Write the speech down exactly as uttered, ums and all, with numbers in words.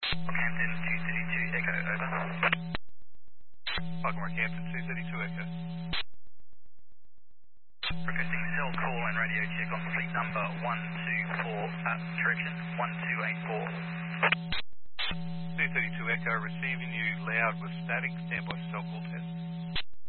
Rockhampton two thirty-two Echo, over. Welcome, Rockhampton two thirty-two Echo. Requesting cell call and radio check on fleet number one two four, uh, correction, one two eight four. two thirty-two Echo, receiving you loud with static, standby cell call test.